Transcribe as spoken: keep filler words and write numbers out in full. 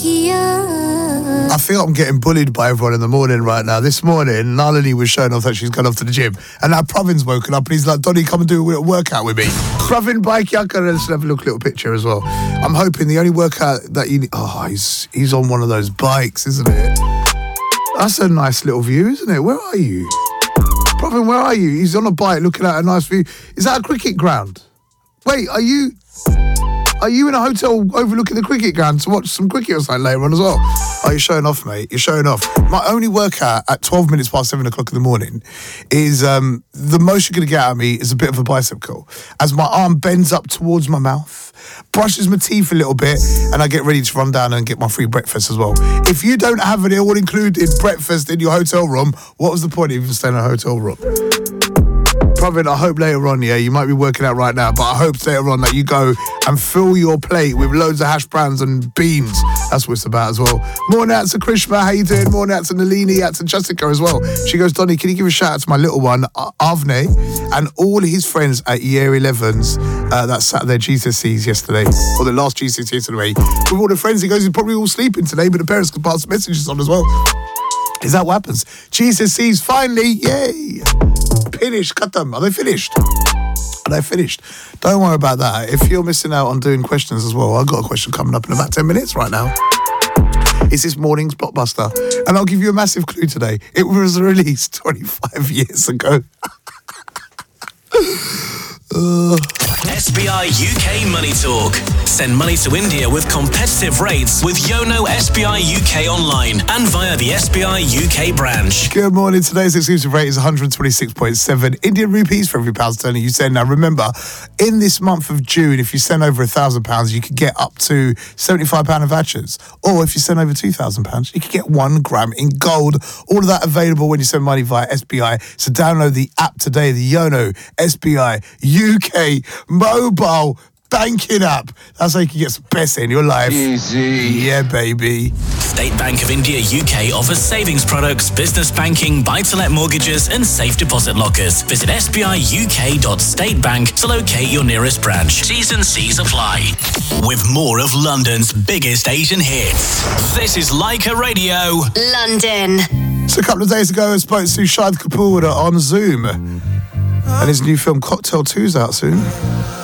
I feel I'm getting bullied by everyone in the morning right now. This morning, Nalini was showing off that she's gone off to the gym. And now Pravin's woken up and he's like, Donny, come and do a workout with me. Pravin bike yakka, and let's have a look, little picture as well. I'm hoping the only workout that you need... Oh, he's, he's on one of those bikes, isn't it? That's a nice little view, isn't it? Where are you? Pravin, where are you? He's on a bike looking at a nice view. Is that a cricket ground? Wait, are you... Are you in a hotel overlooking the cricket ground to watch some cricket or something later on as well? Oh, you're showing off, mate. You're showing off. My only workout at twelve minutes past seven o'clock in the morning is um, the most you're going to get out of me is a bit of a bicep curl. As my arm bends up towards my mouth, brushes my teeth a little bit, and I get ready to run down and get my free breakfast as well. If you don't have an all-included breakfast in your hotel room, what was the point of even staying in a hotel room? Pravin, I hope later on, yeah, you might be working out right now, but I hope later on that you go and fill your plate with loads of hash browns and beans. That's what it's about as well. Morning out to Krishma, how you doing? Morning out to Nalini, out to Jessica as well. She goes, Donny, can you give a shout out to my little one, Avne, and all his friends at Year elevens uh, that sat their G C S Es yesterday, or the last G C S Es yesterday. With all the friends, he goes, he's probably all sleeping today, but the parents can pass messages on as well. Is that what happens? G C S Es finally, yay! Finished, cut them. Are they finished? Are they finished? Don't worry about that. If you're missing out on doing questions as well, I've got a question coming up in about ten minutes right now. It's this morning's Blockbuster. And I'll give you a massive clue today. It was released twenty-five years ago. uh. S B I U K Money Talk. Send money to India with competitive rates with Yono S B I U K online and via the S B I U K branch. Good morning. Today's exclusive rate is one hundred twenty-six point seven Indian rupees for every pound sterling you send. Now remember, in this month of June, if you send over one thousand pounds, you could get up to seventy-five pounds of vouchers. Or if you send over two thousand pounds, you could get one gram in gold. All of that available when you send money via S B I. So download the app today, the Yono S B I U K mobile banking app. That's how you can get some best in your life. Easy. Yeah, baby. State Bank of India U K offers savings products, business banking, buy-to-let mortgages and safe deposit lockers. Visit s b i u k dot state bank to locate your nearest branch. T's and C's apply. With more of London's biggest Asian hits. This is Leica Radio. London. So a couple of days ago, I spoke to Shahid Kapoor on Zoom. And his new film Cocktail two's out soon.